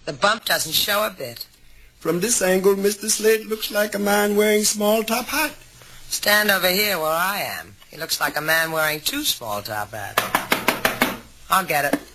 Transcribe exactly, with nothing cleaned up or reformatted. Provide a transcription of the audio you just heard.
The bump doesn't show a bit. From this angle, Mister Slade looks like a man wearing small-top hat. Stand over here where I am. He looks like a man wearing two small-top hats. I'll get it.